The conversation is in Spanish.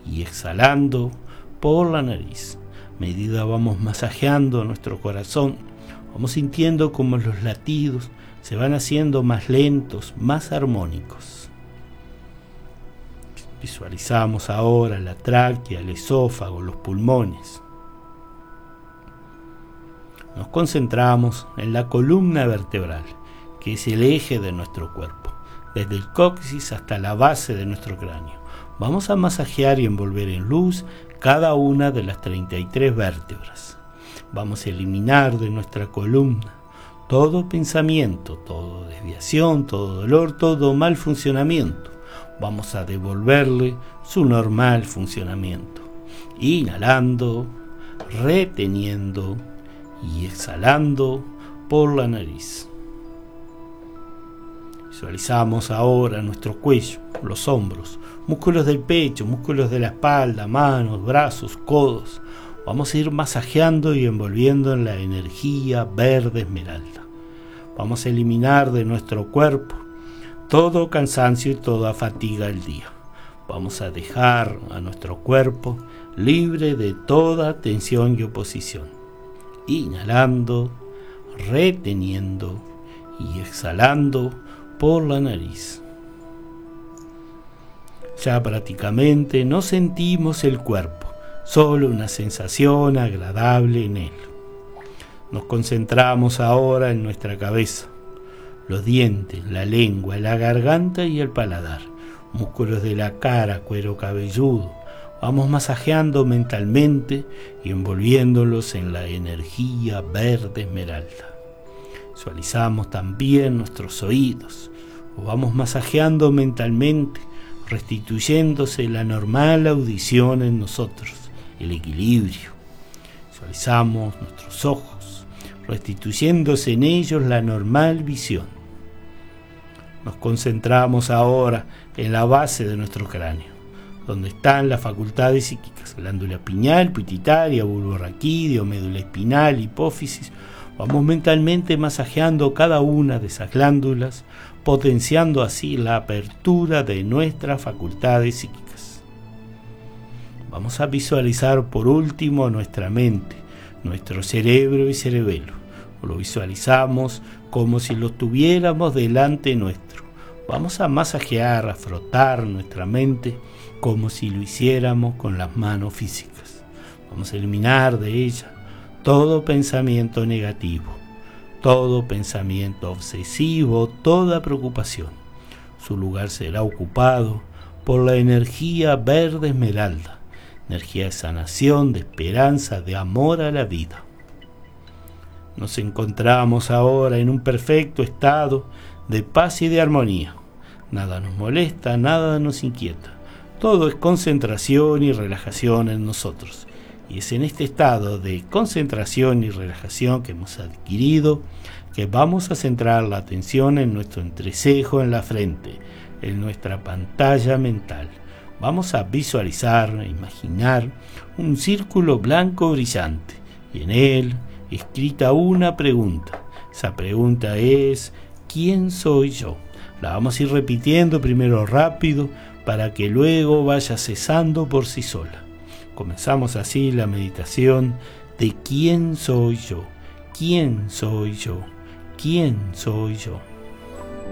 y exhalando por la nariz. A medida vamos masajeando nuestro corazón, vamos sintiendo como los latidos se van haciendo más lentos, más armónicos. Visualizamos ahora la tráquea, el esófago, los pulmones. Nos concentramos en la columna vertebral, que es el eje de nuestro cuerpo, desde el coxis hasta la base de nuestro cráneo. Vamos a masajear y envolver en luz cada una de las 33 vértebras. Vamos a eliminar de nuestra columna todo pensamiento, toda desviación, todo dolor, todo mal funcionamiento. Vamos a devolverle su normal funcionamiento. Inhalando, reteniendo y exhalando por la nariz. Visualizamos ahora nuestro cuello, los hombros, músculos del pecho, músculos de la espalda, manos, brazos, codos. Vamos a ir masajeando y envolviendo en la energía verde esmeralda. Vamos a eliminar de nuestro cuerpo todo cansancio y toda fatiga del día. Vamos a dejar a nuestro cuerpo libre de toda tensión y oposición. Inhalando, reteniendo y exhalando por la nariz. Ya prácticamente no sentimos el cuerpo, solo una sensación agradable en él. Nos concentramos ahora en nuestra cabeza, los dientes, la lengua, la garganta y el paladar, músculos de la cara, cuero cabelludo. Vamos masajeando mentalmente y envolviéndolos en la energía verde esmeralda. Visualizamos también nuestros oídos. Los vamos masajeando mentalmente, restituyéndose la normal audición en nosotros, el equilibrio. Visualizamos nuestros ojos, restituyéndose en ellos la normal visión. Nos concentramos ahora en la base de nuestro cráneo, donde están las facultades psíquicas, glándula pineal, pituitaria, bulbo raquídeo, médula espinal, hipófisis. Vamos mentalmente masajeando cada una de esas glándulas, potenciando así la apertura de nuestras facultades psíquicas. Vamos a visualizar por último nuestra mente, nuestro cerebro y cerebelo. Lo visualizamos como si lo tuviéramos delante nuestro. Vamos a masajear, a frotar nuestra mente como si lo hiciéramos con las manos físicas. Vamos a eliminar de ella todo pensamiento negativo, todo pensamiento obsesivo, toda preocupación. Su lugar será ocupado por la energía verde esmeralda, energía de sanación, de esperanza, de amor a la vida. Nos encontramos ahora en un perfecto estado de paz y de armonía. Nada nos molesta, nada nos inquieta. Todo es concentración y relajación en nosotros. Y es en este estado de concentración y relajación que hemos adquirido que vamos a centrar la atención en nuestro entrecejo en la frente, en nuestra pantalla mental. Vamos a visualizar, a imaginar un círculo blanco brillante y en él escrita una pregunta. Esa pregunta es: ¿quién soy yo? La vamos a ir repitiendo primero rápido para que luego vaya cesando por sí sola. Comenzamos así la meditación de ¿quién soy yo? ¿Quién soy yo? ¿Quién soy yo?